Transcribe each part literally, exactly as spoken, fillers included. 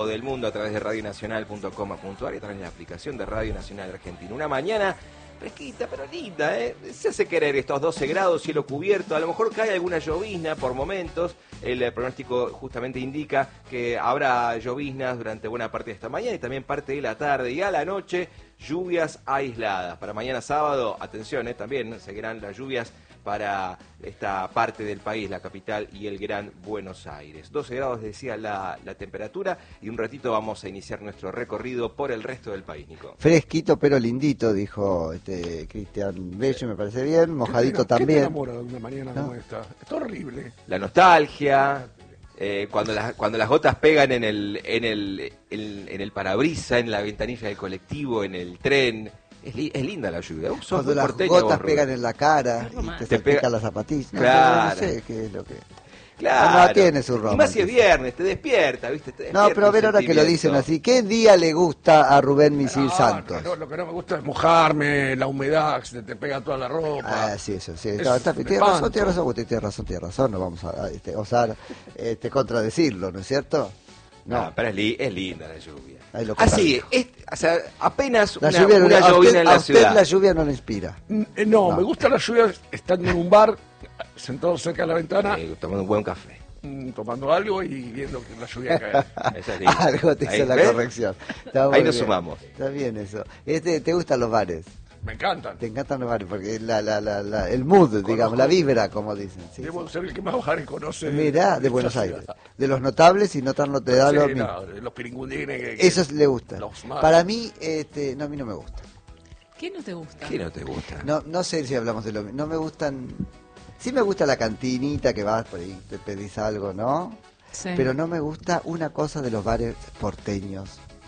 del mundo a través de radio nacional punto com punto a r y a través de la aplicación de Radio Nacional Argentina. Una mañana fresquita pero linda, ¿eh? Se hace querer estos doce grados, cielo cubierto, a lo mejor cae alguna llovizna por momentos. El eh, pronóstico justamente indica que habrá lloviznas durante buena parte de esta mañana y también parte de la tarde y a la noche lluvias aisladas. Para mañana sábado, atención, ¿eh? También seguirán las lluvias para esta parte del país, la capital y el Gran Buenos Aires. doce grados decía la, la temperatura y un ratito vamos a iniciar nuestro recorrido por el resto del país, Nico. Fresquito pero lindito, dijo este Cristian Bello, me parece bien, mojadito ¿Qué te, también. ¿Qué te enamora de una mañana ¿No? como esta? Es horrible. La nostalgia, eh, cuando, las, cuando las gotas pegan en el, en el, en, en el parabrisa, en la ventanilla del colectivo, en el tren. Es, li, es linda la lluvia. Sos Cuando las porteño, gotas vos, pegan en la cara y te, te salpica pega... las zapatillas. No, Claro. no sé qué es lo que... Claro. No, tiene su romance. Y más si es viernes, te despierta, ¿viste? Te despierta No, pero a ver ahora que lo dicen así, ¿qué día le gusta a Rubén Misil No, Santos? no, lo que no me gusta es mojarme, la humedad, se te pega toda la ropa. Ah, sí, eso, sí. Es No, está, un tiene razón, espanto. tiene razón, usted tiene razón, tiene razón, no vamos a, a, este, osar este, contradecirlo, ¿no es cierto? No, No, pero es, li, es linda la lluvia. Ahí lo Así, es, o sea, apenas la una, lluvia, no- una a llovina usted, en a la usted ciudad. la lluvia no le inspira. Mm, eh, no, No. me gusta la lluvia estando en un bar, sentado cerca de la ventana, Eh, tomando un buen café. mm, tomando algo y viendo que la lluvia cae. Esa es linda. Algo te Ahí, hizo la ¿ves? corrección. Está muy Ahí nos bien. sumamos. Está bien eso. Este, ¿te gustan los bares? Me encantan. Te encantan los bares porque la, la, la, la, el mood, digamos, la vibra, como dicen. Sí, Debo sí. ser el que más bares conoce. Mirá, de esta Buenos ciudad. Aires. De los notables y no tan Sí, notables. no, los piringundines. Que, que- Eso le gusta. los más. Para mí, este, no, a mí no me gusta. ¿Qué no te gusta? ¿Qué no te gusta? No, no sé si hablamos de lo mismo. No me gustan. Sí me gusta la cantinita que vas por ahí, te pedís algo, ¿no? Sí. Pero no me gusta una cosa de los bares porteños,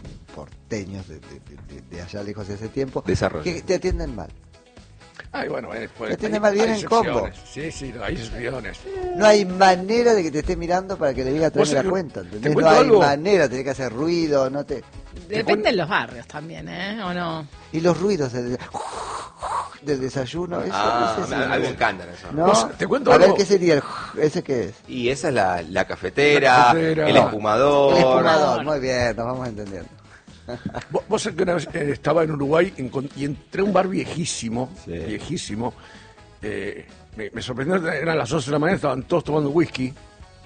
porteños de, de, de- de allá lejos de ese tiempo, Desarrollo. que te atienden mal. Ay, bueno, eh, pues, Que tiene hay- más bien hay en combo. excepciones. Sí, sí, hay excepciones. No hay manera de que te esté mirando para que le diga ¿Vos tráeme la sabés- cuenta, te ¿entendés? No cuento hay algo? manera, tenés que hacer ruido, no te... Depende de los barrios también, ¿eh? ¿O no? Y los ruidos del, del desayuno, eso Ah, no sé si- a mí me encantan eso. ¿No? Vos, te cuento a ver, algo. ¿qué sería el ese qué es? Y esa es la, la cafetera, La cafetera. el espumador. El espumador, muy bien, nos vamos entendiendo. Vos, vos sabés que una vez eh, estaba en Uruguay encon- y entré a un bar viejísimo, Sí. viejísimo. eh, me, me sorprendió, eran las once de la mañana, estaban todos tomando whisky.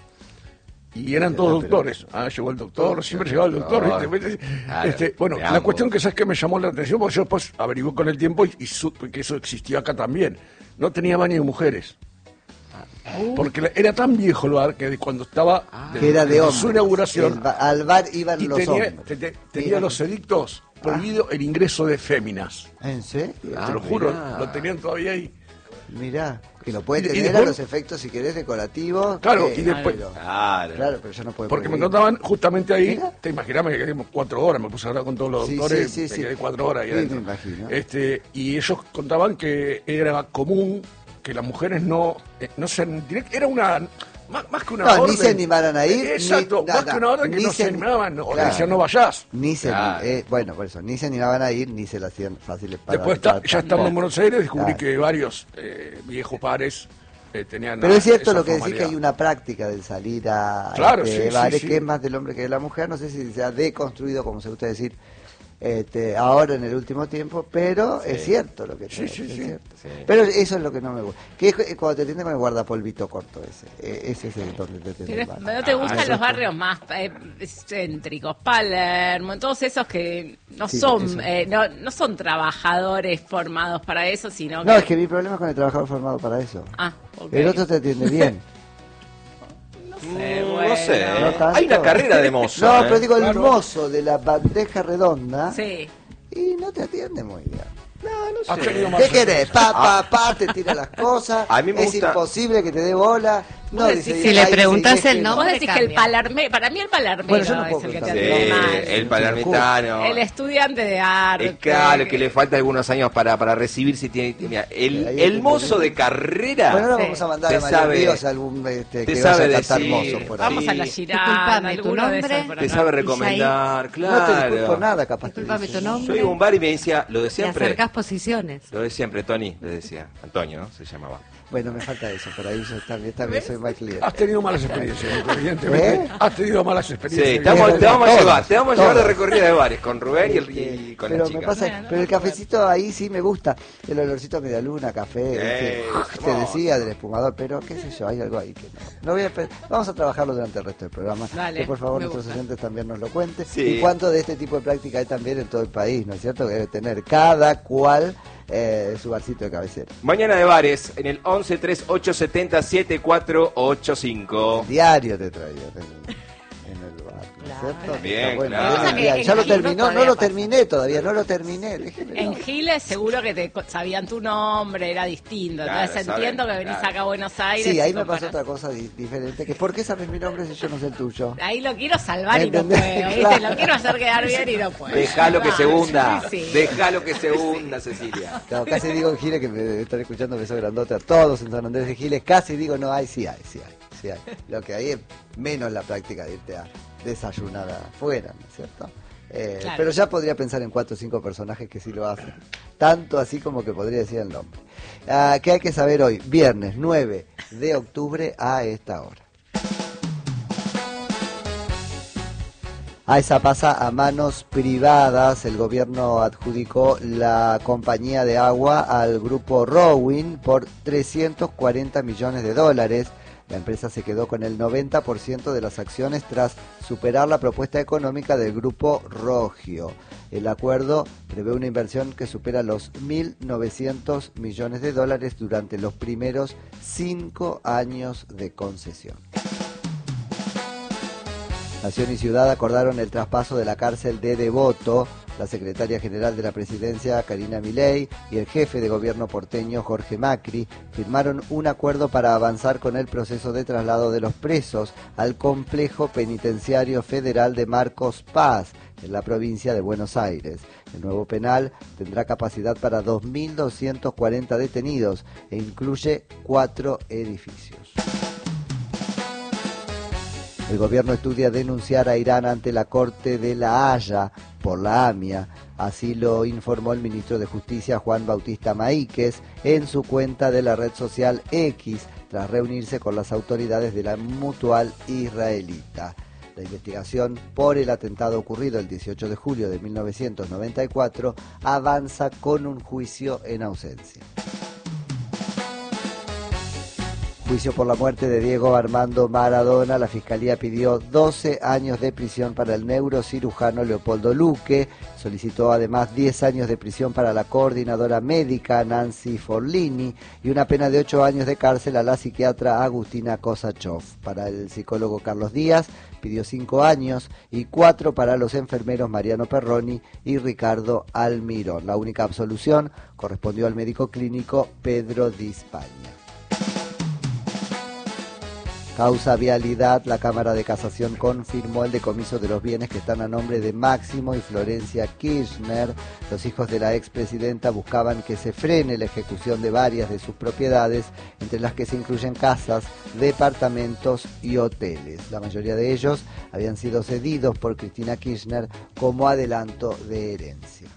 Y eran todos pero- doctores. Ah, llegó el doctor, siempre llegaba el doctor. Doctor. ¿viste? Claro, Este, bueno, te la amo. cuestión que sabes que me llamó la atención, porque yo después averigué con el tiempo y, y supe que eso existía acá también. No tenía baño de mujeres. Porque la- era tan viejo el bar que de cuando estaba de- Que era de desde hombres. su inauguración El ba- al bar iban y los tenía, hombres. te- te- tenía Mira. los edictos prohibido el ingreso de féminas. ¿En serio? Ah, te lo juro, mirá. lo tenían todavía ahí. Mirá, que lo puede Y- y tener a después- los efectos, si querés, decorativos. Claro, que- y después- Claro, Claro. claro, pero ya no puede Porque me prohibir. contaban justamente ahí, Mira. te imaginas, me quedé cuatro horas, me puse a hablar con todos los Sí, doctores, sí, sí, me sí. quedé cuatro horas ahí Sí, adentro. me imagino. Este, y ellos contaban que era común que las mujeres no, eh, no se direct- era una, más, más que una No, orden. ni se animaran a ir, Exacto, ni más nada. que una orden que Ni no se, se- animaban, o le claro. decían no vayas. Ni se, Claro. eh, bueno, por eso, ni se animaban a ir, ni se la hacían fáciles para... Después está- para- ya estando en Buenos Aires descubrí Claro. que varios eh, viejos pares eh, tenían Pero ah, es cierto esa lo que decís, que formalidad. hay una práctica del salir a Claro, este, sí, sí, bares sí. que es más del hombre que de la mujer, no sé si se ha deconstruido, como se gusta decir, este, ahora en el último tiempo, pero es cierto lo que Sí, te- sí, es sí. cierto. Sí. Pero eso es lo que no me gusta, que es cuando te atienden con el guardapolvito corto ese, eh, ese es el donde te atienden Pero mal. ¿no te gustan eso los es- barrios más eh, céntricos? Palermo, todos esos que no Sí, son eso. eh, no, no son trabajadores formados para eso, sino No, que... es que mi problema es con el trabajador formado para eso. Ah, ok. El otro te atiende bien. No sé, Mm, bueno. No sé, No ¿eh? tanto. Hay una carrera de mozo. No, ¿eh? pero digo, el Claro. mozo de la bandeja redonda Sí. y no te atiende muy bien. No, no Has sé. tenido más ¿Qué querés? Pa, Ah. pa, pa, te tira las cosas. A mí me es gusta- imposible que te dé bola. No, Vos dice, decís, si le ay, preguntás dice, el es que nombre, Vos te decís que el cambia. palerme, para mí el palermero Bueno, yo no es puedo el que te preguntar. Sí, atiende mal. el palermitano. El estudiante de arte. Es claro que le falta algunos años para, para recibirse. Tiene, tiene- el, Ahí el está. mozo de carrera. Bueno, ahora Sí. vamos a mandar Te a María sabe- Ríos algún este, te que sabe vaya a cantar decir- mozo por ahí. Vamos a la Sí. Girán, Disculpame, ¿tu alguno de esos nombre? por Te acá. sabe recomendar, claro. No te disculpo nada, capaz. que Disculpame dice, tu ¿no? nombre. Yo iba a un bar y me decía, lo de Te siempre. acercás posiciones. Lo de siempre, Tony, le decía. Antonio, ¿no? Se llamaba. Bueno, me falta eso, pero ahí yo también, también soy mal cliente. Has tenido malas experiencias, evidentemente. ¿Eh? Has tenido malas Sí, experiencias. estamos, te vamos a Todos, llevar, te vamos a llevar de todos. recorrida de bares con Rubén y, el, Este, y con pero la me chica. pasa, Bueno, pero el cafecito ahí sí me gusta, el olorcito a media luna, café, Eh, ¿viste? te hermoso. decía del espumador, pero qué sé yo, hay algo ahí que no. no voy a pe- vamos a trabajarlo durante el resto del programa, Dale, que por favor me nuestros gusta. oyentes también nos lo cuenten, Sí. y cuánto de este tipo de práctica hay también en todo el país, ¿no es cierto? Que debe tener cada cual eh, su barcito de cabecera. Mañana de bares en el once treinta y ocho setenta siete cuatro ocho cinco. El diario te traía en el, en el bar, ¿no es Claro. cierto? Bien, Está bueno, claro. bien el Cosa que diario. en Ya lo Gil no terminó, no todavía lo pasa. terminé todavía, no lo terminé. déjeme, En no. Giles seguro que te co- sabían tu nombre, era distinto. Claro, Entonces saben, entiendo que venís claro. acá a Buenos Aires. Sí, ahí y me pasó comparás. otra cosa di- diferente, que ¿por qué sabes mi nombre si yo no sé el tuyo? Ahí lo quiero salvar y no ¿Entendés? puedo, ¿viste? Claro. Lo quiero hacer quedar bien y no puedo. Déjalo que se hunda, Sí, sí. déjalo que se hunda, Cecilia. Claro, casi digo en Giles, que me están escuchando, beso grandote a todos en San Andrés de Giles, casi digo no hay, sí hay, sí hay, sí hay. Lo que hay es menos la práctica de irte a desayunar afuera, ¿no es cierto? Eh, Claro. Pero ya podría pensar en cuatro o cinco personajes que sí lo hacen, tanto así como que podría decir el nombre. Ah, ¿qué hay que saber hoy? Viernes nueve de octubre a esta hora. AESA pasa a manos privadas. El gobierno adjudicó la compañía de agua al grupo Rowin por trescientos cuarenta millones de dólares. La empresa se quedó con el noventa por ciento de las acciones tras superar la propuesta económica del grupo Rogio. El acuerdo prevé una inversión que supera los mil novecientos millones de dólares durante los primeros cinco años de concesión. Nación y Ciudad acordaron el traspaso de la cárcel de Devoto. La secretaria general de la presidencia, Karina Milei, y el jefe de gobierno porteño, Jorge Macri, firmaron un acuerdo para avanzar con el proceso de traslado de los presos al complejo penitenciario federal de Marcos Paz, en la provincia de Buenos Aires. El nuevo penal tendrá capacidad para dos mil doscientos cuarenta detenidos e incluye cuatro edificios. El gobierno estudia denunciar a Irán ante la Corte de La Haya por la AMIA. Así lo informó el ministro de Justicia, Juan Bautista Maíquez, en su cuenta de la red social X, tras reunirse con las autoridades de la Mutual israelita. La investigación por el atentado ocurrido el dieciocho de julio de mil novecientos noventa y cuatro avanza con un juicio en ausencia. Juicio por la muerte de Diego Armando Maradona. La Fiscalía pidió doce años de prisión para el neurocirujano Leopoldo Luque. Solicitó además diez años de prisión para la coordinadora médica Nancy Forlini y una pena de ocho años de cárcel a la psiquiatra Agustina Kosachov. Para el psicólogo Carlos Díaz pidió cinco años y cuatro para los enfermeros Mariano Perroni y Ricardo Almirón. La única absolución correspondió al médico clínico Pedro Di Spagna. Causa vialidad, la Cámara de Casación confirmó el decomiso de los bienes que están a nombre de Máximo y Florencia Kirchner. Los hijos de la expresidenta buscaban que se frene la ejecución de varias de sus propiedades, entre las que se incluyen casas, departamentos y hoteles. La mayoría de ellos habían sido cedidos por Cristina Kirchner como adelanto de herencia.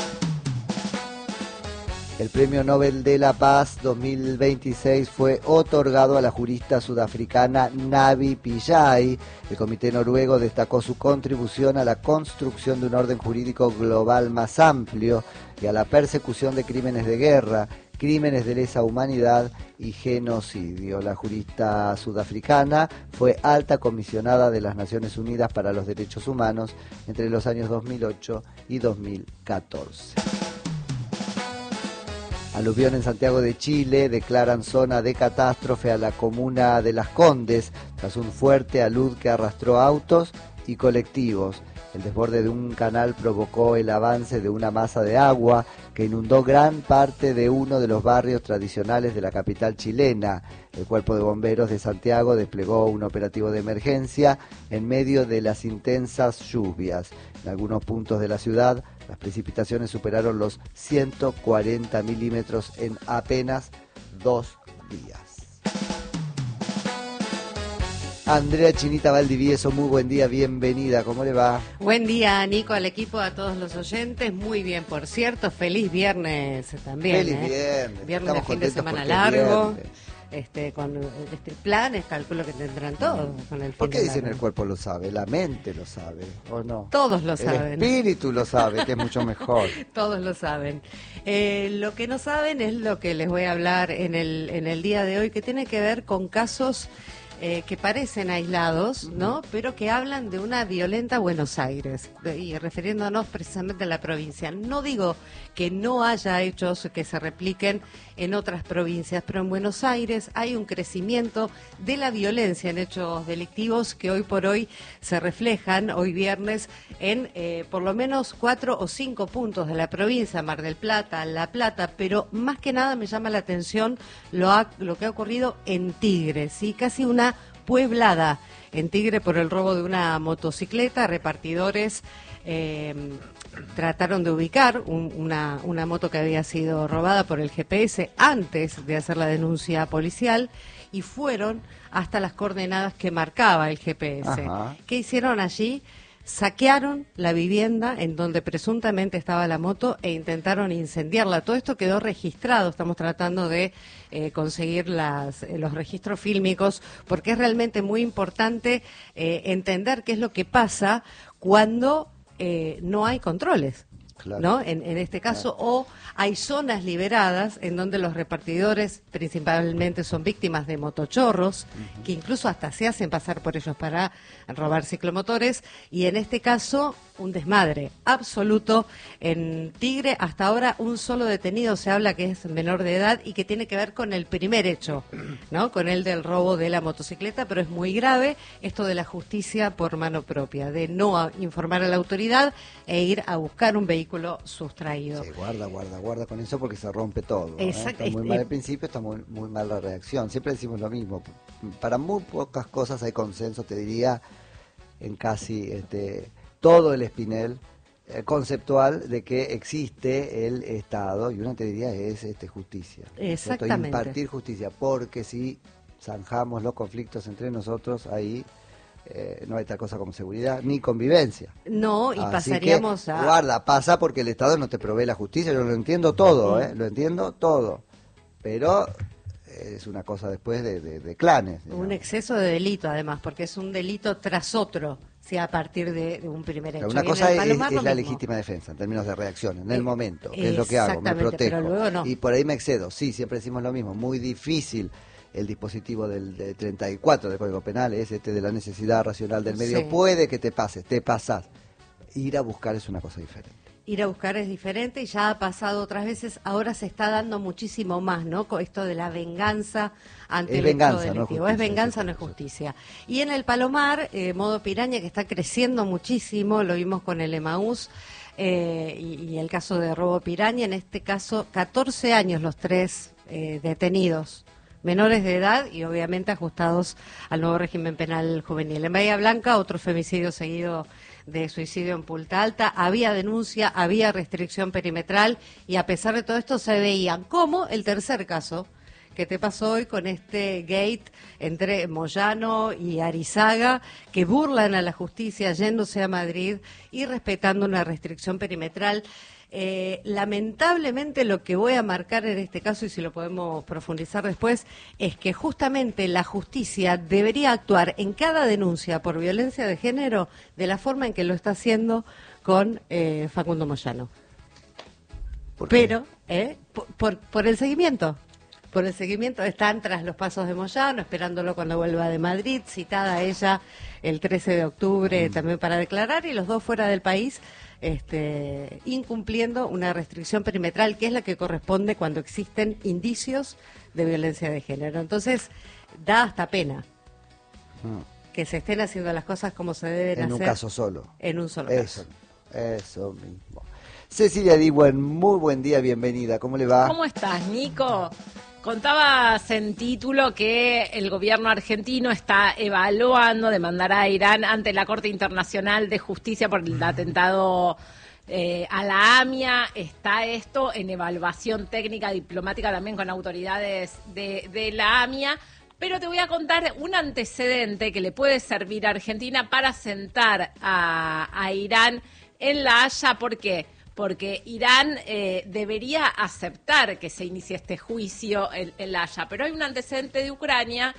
El Premio Nobel de la Paz dos mil veintiséis fue otorgado a la jurista sudafricana Navi Pillay. El Comité Noruego destacó su contribución a la construcción de un orden jurídico global más amplio y a la persecución de crímenes de guerra, crímenes de lesa humanidad y genocidio. La jurista sudafricana fue alta comisionada de las Naciones Unidas para los Derechos Humanos entre los años dos mil ocho y dos mil catorce. Aluvión en Santiago de Chile, declaran zona de catástrofe a la comuna de Las Condes tras un fuerte alud que arrastró autos y colectivos. El desborde de un canal provocó el avance de una masa de agua que inundó gran parte de uno de los barrios tradicionales de la capital chilena. El Cuerpo de Bomberos de Santiago desplegó un operativo de emergencia en medio de las intensas lluvias. En algunos puntos de la ciudad, las precipitaciones superaron los ciento cuarenta milímetros en apenas dos días. Andrea Chinita Valdivieso, muy buen día, bienvenida, ¿cómo le va? Buen día, Nico, al equipo, a todos los oyentes. Muy bien, por cierto, feliz viernes también. Feliz ¿eh? viernes. Viernes de Estamos fin de contentos semana porque es largo. viernes. Este, con este planes, calculo que tendrán todos con el fin ¿Por qué de dicen largo. el cuerpo lo sabe? La mente lo sabe, ¿o no? Todos lo El saben. espíritu lo sabe, que es mucho mejor. Todos lo saben. Eh, lo que no saben es lo que les voy a hablar en el, en el día de hoy, que tiene que ver con casos eh, que parecen aislados, ¿no? Pero que hablan de una violenta Buenos Aires, de- y refiriéndonos precisamente a la provincia. No digo que no haya hechos que se repliquen en otras provincias, pero en Buenos Aires hay un crecimiento de la violencia en hechos delictivos que hoy por hoy se reflejan, hoy viernes, en eh, por lo menos cuatro o cinco puntos de la provincia, Mar del Plata, La Plata, pero más que nada me llama la atención lo, ha- lo que ha ocurrido en Tigre, ¿sí? Casi una pueblada en Tigre por el robo de una motocicleta, repartidores eh, trataron de ubicar un- una, una moto que había sido robada por el G P S antes de hacer la denuncia policial y fueron hasta las coordenadas que marcaba el G P S. Ajá. ¿Qué hicieron allí? Saquearon la vivienda en donde presuntamente estaba la moto e intentaron incendiarla. Todo esto quedó registrado. Estamos tratando de eh, conseguir las, eh, los registros fílmicos porque es realmente muy importante eh, entender qué es lo que pasa cuando eh, no hay controles. Claro. ¿No? En, en este caso, o hay zonas liberadas en donde los repartidores principalmente son víctimas de motochorros, que incluso hasta se hacen pasar por ellos para robar ciclomotores, y en este caso un desmadre absoluto en Tigre. Hasta ahora un solo detenido, se habla que es menor de edad y que tiene que ver con el primer hecho, ¿no? Con el del robo de la motocicleta, pero es muy grave esto de la justicia por mano propia, de no a- informar a la autoridad e ir a buscar un vehículo sustraído. Sí, guarda, guarda, guarda con eso porque se rompe todo. ¿eh? Exacto. Está muy Es- mal es- al principio, está muy, muy mal la reacción. Siempre decimos lo mismo. Para muy pocas cosas hay consenso, te diría, en casi este, todo el espinel eh, conceptual de que existe el Estado, y una te diría es este, justicia. ¿no es cierto? Exactamente. Impartir justicia, porque si zanjamos los conflictos entre nosotros, ahí eh, no hay tal cosa como seguridad ni convivencia. No, y Así pasaríamos que, a... guarda, pasa porque el Estado no te provee la justicia, yo lo entiendo todo, ¿eh? Lo entiendo todo, pero es una cosa después de, de- de clanes. digamos. Un exceso de delito, además, porque es un delito tras otro, si a partir de, de un primer O hecho. sea, una Y en cosa el es, Palomar es lo la mismo. legítima defensa en términos de reacción, en el Eh, momento, que es lo que hago, me exactamente, protejo. pero luego no. Y por ahí me excedo, sí, siempre decimos lo mismo, muy difícil el dispositivo del, del treinta y cuatro del Código Penal, es este de la necesidad racional del medio, Sí. puede que te pases, te pasás. Ir a buscar es una cosa diferente. Ir a buscar es diferente y ya ha pasado otras veces, ahora se está dando muchísimo más, ¿no? Con esto de la venganza ante Es el venganza, hecho no delictivo. justicia, Es venganza, eso, no es eso. justicia. Y en el Palomar, eh, modo piraña, que está creciendo muchísimo, lo vimos con el Emaús, eh, y, y el caso de robo piraña, en este caso, catorce años los tres eh, detenidos, menores de edad y obviamente ajustados al nuevo régimen penal juvenil. En Bahía Blanca, otro femicidio seguido de suicidio en Punta Alta, había denuncia, había restricción perimetral y a pesar de todo esto se veían como el tercer caso que te pasó hoy con este gate entre Moyano y Arizaga, que burlan a la justicia yéndose a Madrid y respetando una restricción perimetral. Eh, lamentablemente lo que voy a marcar en este caso, y si lo podemos profundizar después, es que justamente la justicia debería actuar en cada denuncia por violencia de género de la forma en que lo está haciendo con eh, Facundo Moyano. ¿Por qué? Pero, ¿eh? por, por, por el seguimiento. Por el seguimiento, están tras los pasos de Moyano, esperándolo cuando vuelva de Madrid, citada ella el trece de octubre también para declarar, y los dos fuera del país, este, incumpliendo una restricción perimetral, que es la que corresponde cuando existen indicios de violencia de género. Entonces, da hasta pena que se estén haciendo las cosas como se deben En hacer. un caso solo. En un solo Eso, caso. eso mismo. Cecilia Diwen, muy buen día, bienvenida. ¿Cómo le va? ¿Cómo estás, Nico? Contabas en título que el gobierno argentino está evaluando demandar a Irán ante la Corte Internacional de Justicia por el atentado eh, a la AMIA. Está esto en evaluación técnica diplomática también con autoridades de, de la AMIA. Pero te voy a contar un antecedente que le puede servir a Argentina para sentar a, a Irán en La Haya. ¿Por qué? Porque Irán eh, debería aceptar que se inicie este juicio en, en La Haya. Pero hay un antecedente de Ucrania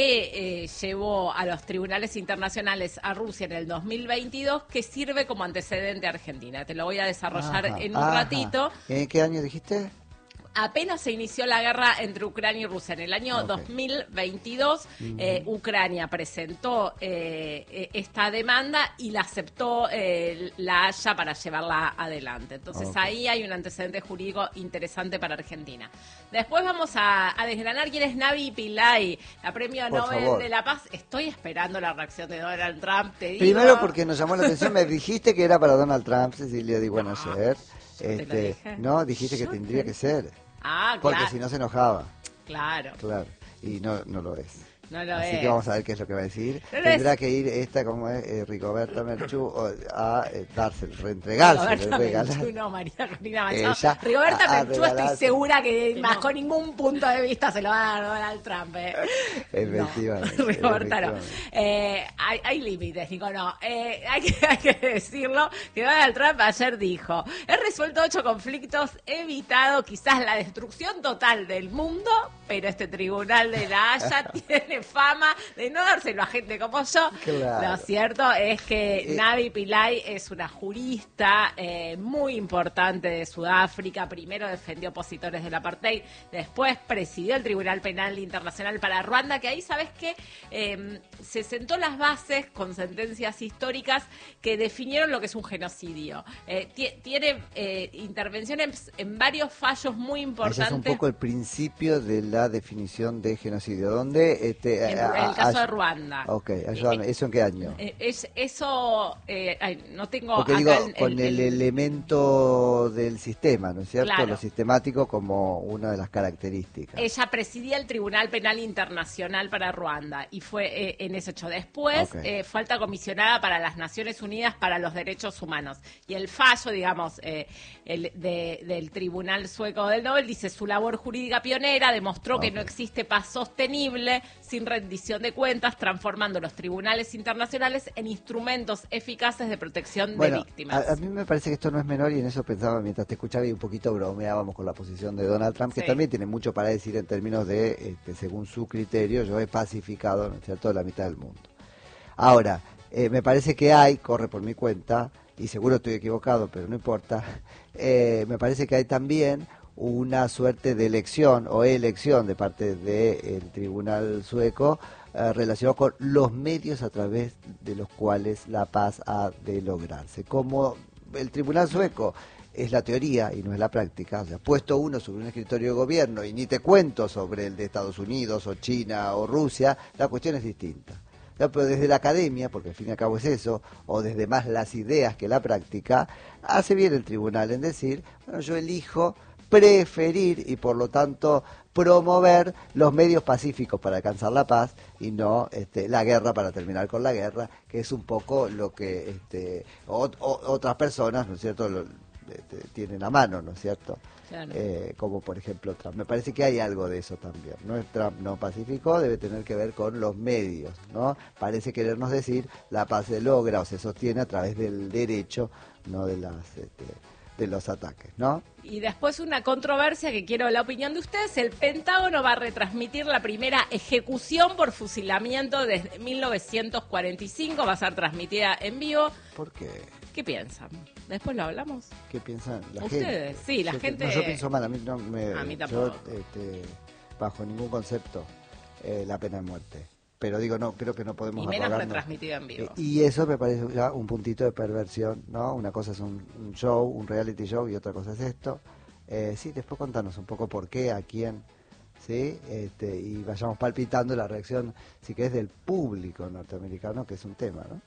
que eh, llevó a los tribunales internacionales a Rusia en el dos mil veintidós, que sirve como antecedente a Argentina. Te lo voy a desarrollar Ajá, en un ajá. ratito. ¿En qué año dijiste? Apenas se inició la guerra entre Ucrania y Rusia. En el año Okay. dos mil veintidós, uh-huh. eh, Ucrania presentó eh, esta demanda y la aceptó eh, la Haya para llevarla adelante. Entonces okay. ahí hay un antecedente jurídico interesante para Argentina. Después vamos a, a desgranar quién es Navi Pillay, la premio Por Nobel favor. de la Paz. Estoy esperando la reacción de Donald Trump, te digo. Primero porque nos llamó la atención, me dijiste que era para Donald Trump, Cecilia Di Buenacer. No, este, no, dijiste que Yo tendría te... que ser. Ah, Porque claro. si no se enojaba. Claro. Claro. Y no, no lo es. No lo Así es. que vamos a ver qué es lo que va a decir. No Tendrá es. que ir esta, como es, eh, Rigoberta Merchú, a eh, dárselo, reentregárselo, Rigoberta regalar. Menchú, no, María Corina Machado. Ella Rigoberta a- a Menchú, estoy regalarse. segura que Que bajo no. ningún punto de vista se lo va a dar Donald Trump. Eh. Efectivamente, No, Rigoberta no. efectivamente. Eh, hay, hay límites, Nico, no. Eh, hay, que, hay que decirlo, que Donald Trump ayer dijo, he resuelto ocho conflictos, he evitado quizás la destrucción total del mundo, pero este tribunal de La Haya tiene fama de no dárselo a gente como yo. Claro. Lo cierto es que Eh, Navi Pillay es una jurista eh, muy importante de Sudáfrica. Primero defendió opositores del apartheid, después presidió el Tribunal Penal Internacional para Ruanda, que ahí, ¿sabes qué? Eh, se sentó las bases con sentencias históricas que definieron lo que es un genocidio. Eh, ti- tiene eh, intervenciones en varios fallos muy Ese importantes. es un poco el principio de la definición de genocidio. ¿Dónde? Este, En, a- en el a- caso a- de Ruanda. Ok, ayúdame. ¿Eso en qué año? Eh, es, eso, eh, ay, no tengo Porque acá digo, el- con el, el- elemento del sistema, ¿no es cierto? Claro. Lo sistemático como una de las características. Ella presidía el Tribunal Penal Internacional para Ruanda y fue eh, en ese hecho. Después Ok. eh, fue alta comisionada para las Naciones Unidas para los Derechos Humanos. Y el fallo, digamos, eh, el de- del Tribunal Sueco del Nobel dice su labor jurídica pionera demostró que Ok. no existe paz sostenible sin rendición de cuentas, transformando los tribunales internacionales en instrumentos eficaces de protección Bueno, de víctimas. a, a mí me parece que esto no es menor y en eso pensaba mientras te escuchaba y un poquito bromeábamos con la posición de Donald Trump, que Sí. también tiene mucho para decir en términos de, este, según su criterio, yo he pacificado, ¿no es cierto?, la mitad del mundo. Ahora, eh, me parece que hay, corre por mi cuenta, y seguro estoy equivocado, pero no importa, eh, me parece que hay también una suerte de elección o elección de parte del tribunal sueco eh, relacionado con los medios a través de los cuales la paz ha de lograrse. Como el tribunal sueco es la teoría y no es la práctica, o sea, puesto uno sobre un escritorio de gobierno y ni te cuento sobre el de Estados Unidos o China o Rusia, la cuestión es distinta. No, pero desde la academia, porque al fin y al cabo es eso, o desde más las ideas que la práctica, hace bien el tribunal en decir, bueno, yo elijo preferir y por lo tanto promover los medios pacíficos para alcanzar la paz y no este, la guerra para terminar con la guerra, que es un poco lo que este, o- o- otras personas, ¿no es cierto?, lo, este, tienen a mano, ¿no es cierto? Claro. Eh, como por ejemplo Trump. Me parece que hay algo de eso también. No es Trump no pacífico, debe tener que ver con los medios, ¿no? Parece querernos decir la paz se logra o se sostiene a través del derecho, no de las este, de los ataques, ¿no? Y después una controversia que quiero la opinión de ustedes. El Pentágono va a retransmitir la primera ejecución por fusilamiento desde mil novecientos cuarenta y cinco. Va a ser transmitida en vivo. ¿Por qué? ¿Qué piensan? Después lo hablamos. ¿Qué piensan la Ustedes, gente? sí, la Yo, gente- No, yo pienso mal, a mí no me... A mí yo, tampoco. este, bajo ningún concepto, eh, la pena de muerte. Pero digo, no, creo que no podemos Y menos arrogarnos. retransmitido en vivo. Eh, Y eso me parece ya un puntito de perversión, ¿no? Una cosa es un, un show, un reality show, y otra cosa es esto. Eh, sí, después contanos un poco por qué, a quién, ¿sí? Este, y vayamos palpitando la reacción, si querés, del público norteamericano, que es un tema, ¿no?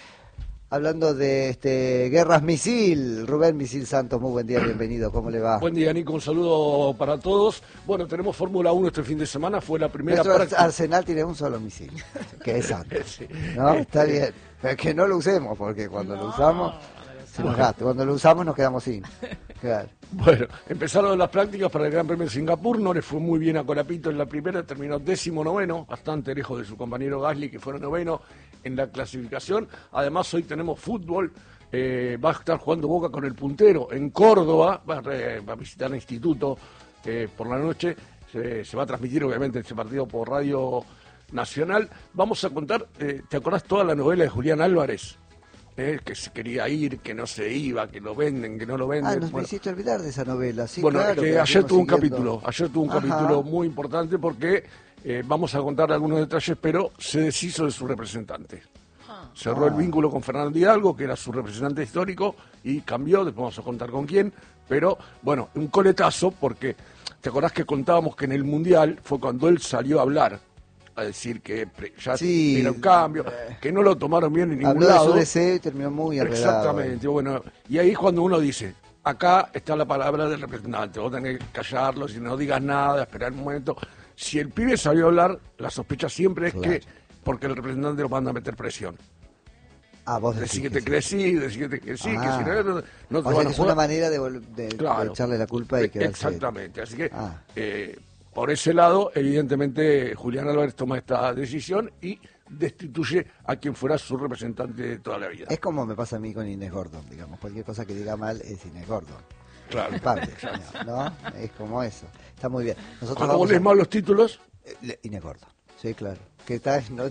Hablando de este guerras misil, Rubén Misil Santos, muy buen día, bienvenido, ¿cómo le va? Buen día, Nico, un saludo para todos. Bueno, tenemos Fórmula uno este fin de semana, fue la primera Nuestro práctica. Arsenal tiene un solo misil, que es Santos, Sí. ¿no? Está bien, pero que no lo usemos, porque cuando lo usamos se nos gasta, cuando lo usamos nos quedamos sin. Claro. Bueno, empezaron las prácticas para el Gran Premio de Singapur, no le fue muy bien a Colapinto en la primera, terminó décimo noveno, bastante lejos de su compañero Gasly, que fue noveno en la clasificación. Además, hoy tenemos fútbol, eh, va a estar jugando Boca con el puntero en Córdoba, va a, eh, va a visitar el instituto eh, por la noche, se, se va a transmitir obviamente ese partido por Radio Nacional. Vamos a contar, eh, ¿te acordás toda la novela de Julián Álvarez? Eh, que se quería ir, que no se iba, que lo venden, que no lo venden. Ah, nos bueno, me hiciste olvidar de esa novela, sí, bueno, claro. que que la ayer fuimos tuvo un siguiendo. capítulo, ayer tuvo un Ajá. capítulo muy importante porque eh, vamos a contar algunos detalles, pero se deshizo de su representante. Cerró Ah. el vínculo con Fernando Hidalgo, que era su representante histórico, y cambió, después vamos a contar con quién, pero bueno, un coletazo porque, ¿te acordás que contábamos que en el Mundial fue cuando él salió a hablar? A decir que pre- ya Sí, era un cambio, eh, que no lo tomaron bien en ningún Habló de lado. su deseo y terminó muy enredado. Exactamente, bueno, y ahí es cuando uno dice, acá está la palabra del representante, vos tenés que callarlo, si no digas nada, esperar un momento. Si el pibe salió a hablar, la sospecha siempre es Claro. que porque el representante lo manda a meter presión. Ah, vos decís Decir que que te sí. crecí, decir que te crecí, Ah. que si no, no, no te O sea, van que a es una jugar. manera de, vol- de- de Claro. echarle la culpa y quedarse... Exactamente, así que Ah. eh, por ese lado, evidentemente, Julián Álvarez toma esta decisión y destituye a quien fuera su representante de toda la vida. Es como me pasa a mí con Inés Gordon, digamos. Cualquier cosa que diga mal es Inés Gordon. Claro. Culpable, ¿no? Es como eso. Está muy bien. Nosotros Cuando vos vamos lees a... mal los títulos, Eh, le- Inés Gordon. Sí, claro. ¿Qué tal? No,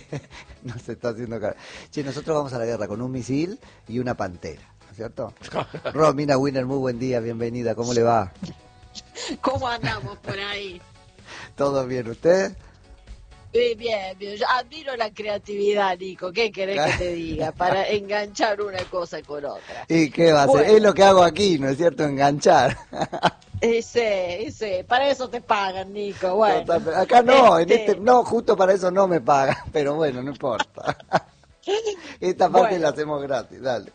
no se está haciendo cara. Che, nosotros vamos a la guerra con un misil y una pantera, ¿no es cierto? Romina Winner, muy buen día, bienvenida. ¿Cómo le va? ¿Cómo andamos por ahí? ¿Todo bien usted? Bien, bien, bien. Yo admiro la creatividad, Nico. ¿Qué querés que te diga? Para enganchar una cosa con otra. ¿Y qué va a hacer? Bueno. Es lo que hago aquí, ¿no es cierto? Enganchar. Ese, ese. Para eso te pagan, Nico. Bueno. Total, pero acá no, en Este, este, no, justo para eso no me pagan, pero bueno, no importa. Esta parte Bueno. la hacemos gratis, dale.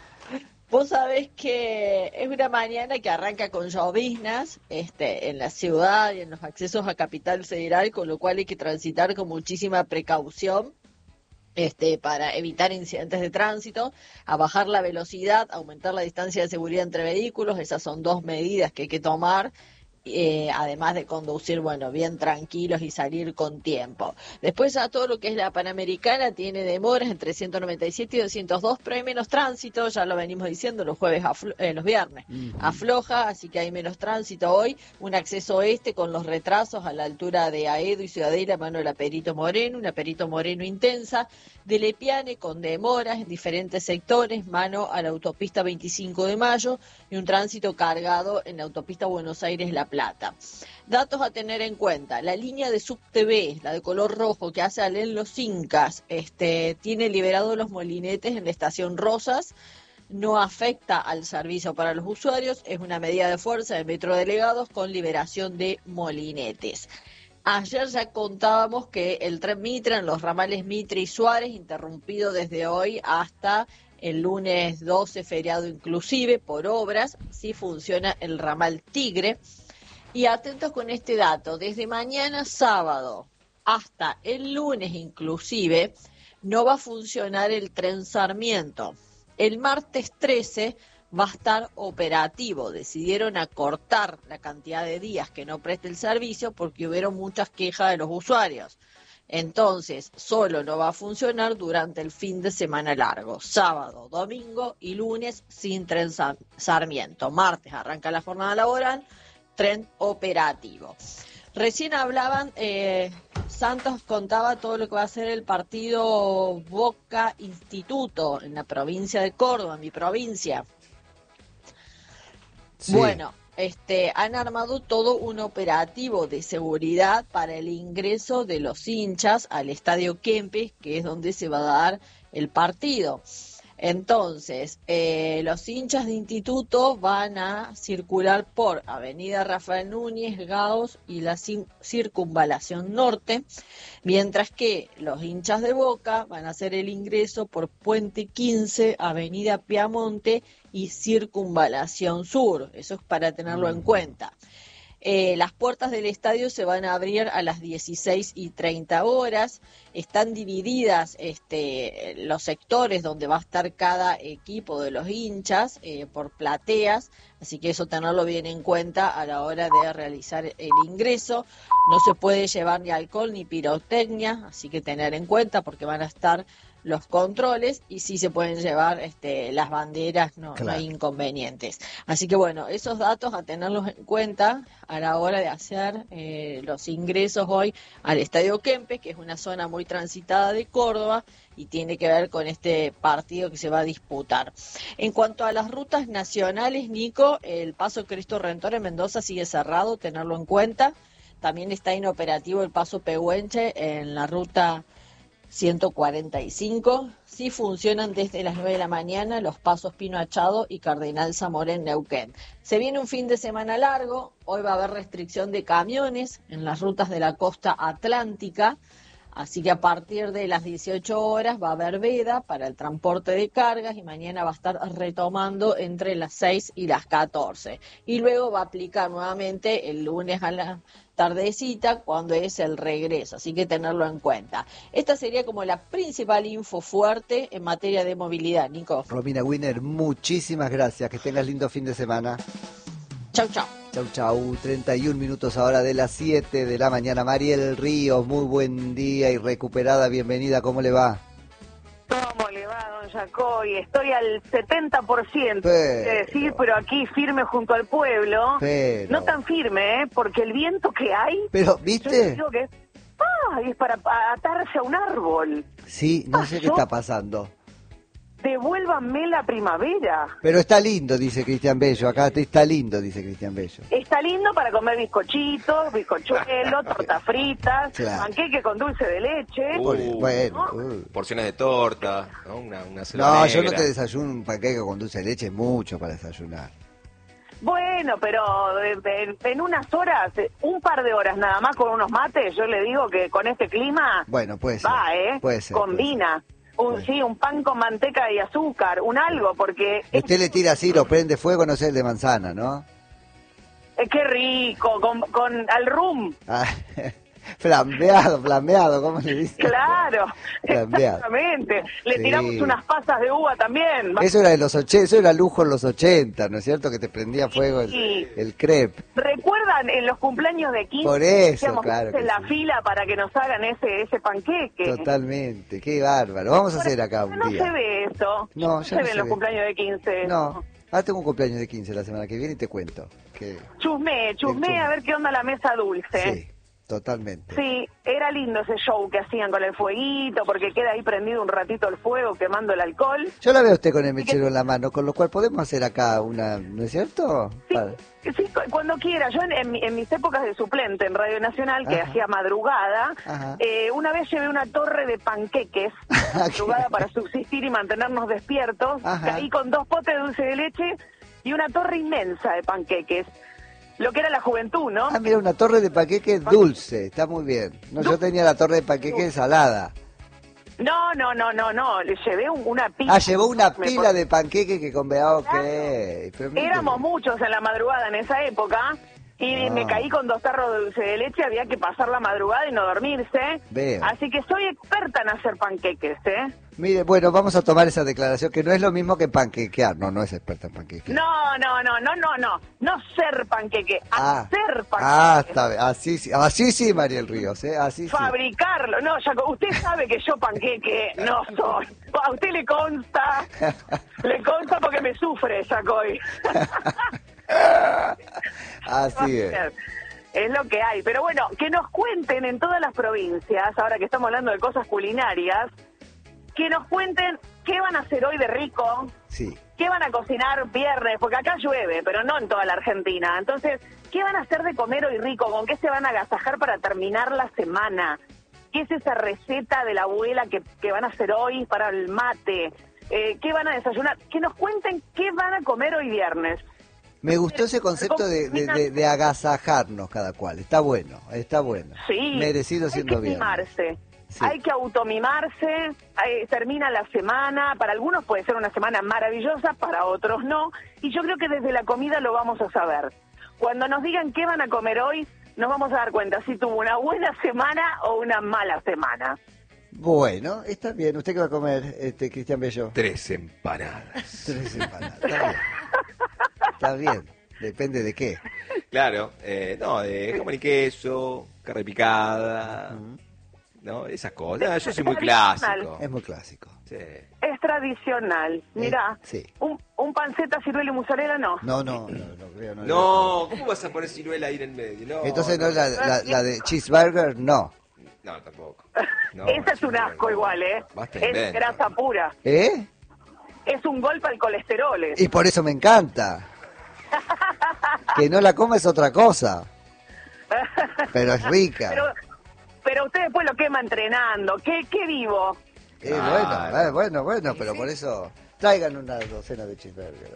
Vos sabés que es una mañana que arranca con lloviznas este, en la ciudad y en los accesos a Capital Federal, con lo cual hay que transitar con muchísima precaución este, para evitar incidentes de tránsito, a bajar la velocidad, aumentar la distancia de seguridad entre vehículos. Esas son dos medidas que hay que tomar. Eh, además de conducir, bueno, bien tranquilos y salir con tiempo. Después ya todo lo que es la Panamericana tiene demoras entre ciento noventa y siete y doscientos dos, pero hay menos tránsito, ya lo venimos diciendo, los jueves, aflo- eh, los viernes afloja, así que hay menos tránsito hoy, un acceso este con los retrasos a la altura de Aedo y Ciudadela, mano de la Perito Moreno, una Perito Moreno intensa, de Lepiane con demoras en diferentes sectores, mano a la autopista veinticinco de mayo y un tránsito cargado en la autopista Buenos Aires-La Plata. Datos a tener en cuenta, la línea de SubTV, la de color rojo que hace Alén Los Incas, este, tiene liberado los molinetes en la estación Rosas, no afecta al servicio para los usuarios, es una medida de fuerza de Metro Delegados con liberación de molinetes. Ayer ya contábamos que el tren Mitra en los ramales Mitre y Suárez, interrumpido desde hoy hasta el lunes doce, feriado inclusive, por obras, sí funciona el ramal Tigre. Y atentos con este dato, desde mañana sábado hasta el lunes inclusive, no va a funcionar el tren Sarmiento. El martes trece va a estar operativo. Decidieron acortar la cantidad de días que no preste el servicio porque hubieron muchas quejas de los usuarios. Entonces, solo no va a funcionar durante el fin de semana largo, sábado, domingo y lunes sin tren Sa- Sarmiento. Martes arranca la jornada laboral, tren operativo. Recién hablaban, eh, Santos contaba todo lo que va a ser el partido Boca Instituto en la provincia de Córdoba, en mi provincia. Sí. Bueno, este, han armado todo un operativo de seguridad para el ingreso de los hinchas al Estadio Kempes, que es donde se va a dar el partido. Entonces, eh, los hinchas de Instituto van a circular por Avenida Rafael Núñez, Gaos y la cin- Circunvalación Norte, mientras que los hinchas de Boca van a hacer el ingreso por Puente quince, Avenida Piamonte y Circunvalación Sur. Eso es para tenerlo en cuenta. Eh, las puertas del estadio se van a abrir a las dieciséis y treinta horas. Están divididas este, los sectores donde va a estar cada equipo de los hinchas eh, por plateas, así que eso tenerlo bien en cuenta a la hora de realizar el ingreso. No se puede llevar ni alcohol ni pirotecnia, así que tener en cuenta porque van a estar los controles y sí se pueden llevar este, las banderas, no, claro. no hay inconvenientes. Así que bueno, esos datos a tenerlos en cuenta a la hora de hacer eh, los ingresos hoy al Estadio Kempes, que es una zona muy transitada de Córdoba y tiene que ver con este partido que se va a disputar. En cuanto a las rutas nacionales, Nico, el Paso Cristo Redentor en Mendoza sigue cerrado, tenerlo en cuenta. También está inoperativo el Paso Pehuenche en la ruta ciento cuarenta y cinco. Sí funcionan desde las nueve de la mañana los pasos Pino Achado y Cardenal Zamora en Neuquén. Se viene un fin de semana largo, hoy va a haber restricción de camiones en las rutas de la costa atlántica, así que a partir de las dieciocho horas va a haber veda para el transporte de cargas y mañana va a estar retomando entre las seis y las catorce. Y luego va a aplicar nuevamente el lunes a la tardecita cuando es el regreso, así que tenerlo en cuenta. Esta sería como la principal info fuerte en materia de movilidad, Nico. Romina Wiener, muchísimas gracias, que tengas lindo fin de semana. Chau, chau. Chau, chau, treinta y un minutos ahora de las siete de la mañana. Mariel Ríos, muy buen día y recuperada, bienvenida, ¿cómo le va? ¿Cómo le va, don Jacoy? Estoy al setenta por ciento, pero, quiere decir, pero aquí firme junto al pueblo. Pero, no tan firme, ¿eh? Porque el viento que hay... Pero, ¿viste? Yo digo que ah, es para atarse a un árbol. Sí, no sé qué está pasando. Devuélvanme la primavera. Pero está lindo, dice Cristian Bello. Acá está lindo, dice Cristian Bello. Está lindo para comer bizcochitos, bizcochuelos, tortas fritas, claro. Panqueque con dulce de leche. Uh, bueno, ¿no? uh. Porciones de torta, ¿no? Una, una No, negra. yo no te desayuno un panqueque con dulce de leche, es mucho para desayunar. Bueno, pero en, en unas horas, un par de horas nada más con unos mates, yo le digo que con este clima bueno, puede ser, va, ¿eh? Puede ser, combina. Puede ser. Un, bueno. Sí, un pan con manteca y azúcar, un algo, porque... Usted es... le tira así, lo prende fuego, no sé, el de manzana, ¿no? Eh, qué rico, con, con al rum. Ah, flambeado, flambeado, ¿cómo le dice? Claro, flambeado. Exactamente. Le sí. tiramos unas pasas de uva también. Eso era de los ochenta, eso era lujo en los ochenta, ¿no es cierto? Que te prendía fuego el, sí. el crepe. ¿Recuerdan en los cumpleaños de quince? Por eso, hacíamos claro. en la sí. fila para que nos hagan ese ese panqueque. Totalmente, qué bárbaro. Vamos a hacer acá un no día. No se ve eso. No, no ya se no ve se en los ve. cumpleaños de quince. No. Ah, tengo un cumpleaños de quince la semana que viene y te cuento. Que... Chusmé, chusmé a ver qué onda la mesa dulce. Sí, totalmente. Sí, era lindo ese show que hacían con el fueguito, porque queda ahí prendido un ratito el fuego quemando el alcohol. Yo la veo a usted con el mechero que... en la mano, con lo cual podemos hacer acá una, ¿no es cierto? Sí, Para... sí cuando quiera. Yo en, en, en mis épocas de suplente en Radio Nacional, que Ajá. hacía madrugada, eh, una vez llevé una torre de panqueques, madrugada para subsistir y mantenernos despiertos, Ajá. caí con dos potes de dulce de leche y una torre inmensa de panqueques. Lo que era la juventud, ¿no? Ah, mira, una torre de panqueque dulce, está muy bien. No, yo tenía la torre de panqueque salada. No, no, no, no, no, le llevé un, una pila. Ah, llevó una me pila por... de panqueque que con claro. Ok. Éramos muchos en la madrugada en esa época y ah. me caí con dos tarros de dulce de leche, había que pasar la madrugada y no dormirse. Veo. Así que soy experta en hacer panqueques, ¿eh? Mire, bueno, vamos a tomar esa declaración, que no es lo mismo que panquequear. No, no es experta en panquequear. No, no, no, no, no, no. No ser panqueque, ah. hacer panqueque. Ah, está bien. Así sí, así sí, Mariel Ríos, ¿eh? Así sí. Fabricarlo. No, Jaco, usted sabe que yo panqueque no soy. A usted le consta. Le consta porque me sufre, Jacoy. Así es. Es lo que hay. Pero bueno, que nos cuenten en todas las provincias, ahora que estamos hablando de cosas culinarias, que nos cuenten qué van a hacer hoy de rico, sí. qué van a cocinar viernes, porque acá llueve, pero no en toda la Argentina. Entonces, ¿qué van a hacer de comer hoy rico? ¿Con qué se van a agasajar para terminar la semana? ¿Qué es esa receta de la abuela que, que van a hacer hoy para el mate? Eh, ¿Qué van a desayunar? Que nos cuenten qué van a comer hoy viernes. Me gustó ese concepto de, de, de, de agasajarnos cada cual. Está bueno, está bueno. Sí, merecido siendo bien. Hay que mimarse. Sí. Hay que automimarse, hay, termina la semana, para algunos puede ser una semana maravillosa, para otros no, y yo creo que desde la comida lo vamos a saber. Cuando nos digan qué van a comer hoy, nos vamos a dar cuenta si tuvo una buena semana o una mala semana. Bueno, está bien. ¿Usted qué va a comer, este Cristian Bello? Tres empanadas. Tres empanadas. Está bien. Está bien. Depende de qué. Claro, eh, no, de jamón y queso, carne picada, ¿no? Esas cosas. Yo soy muy clásico. Es muy clásico. Sí. Es tradicional. Mirá, Eh, sí. un, un panceta, ciruela y mozzarella, no. No, no, no, no creo. No, No, ¿cómo vas a poner ciruela ahí en el medio? No, Entonces, no, la, la, la de cheeseburger, no. No, tampoco. No, Esa es un ciruela, asco no. igual, ¿eh? Basta Es invento. grasa pura. ¿Eh? Es un golpe al colesterol. ¿eh? Y por eso me encanta. Que no la coma es otra cosa. Pero es rica. Pero, pero usted después lo quema entrenando. ¿Qué, qué vivo? Eh, Claro. bueno, eh, bueno, bueno, pero por eso traigan una docena de cheeseburger.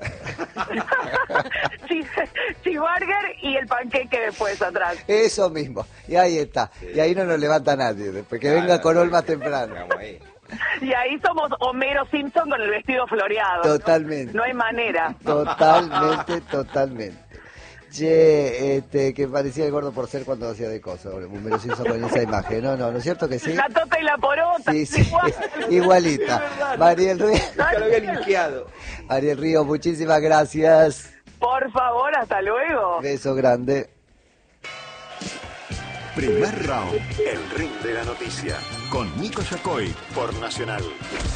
Cheeseburger y el panqueque después atrás. Eso mismo. Y ahí está. Y ahí no nos levanta nadie. Después que venga Corol más temprano. Vamos ahí. Y ahí somos Homero Simpson con el vestido floreado. Totalmente. No hay manera. Totalmente, totalmente. Che, este, que parecía el gordo por ser cuando hacía de cosas. Me lo hizo con esa imagen. No, no, ¿no es cierto que sí? La tota y la porota. Sí, sí, igual. igualita. Es verdad. Mariel Río. Nunca lo había linkeado. Ariel Río, muchísimas gracias. Por favor, hasta luego. Beso grande. Primer round, el ring de la noticia, con Nico Yacoy por Nacional.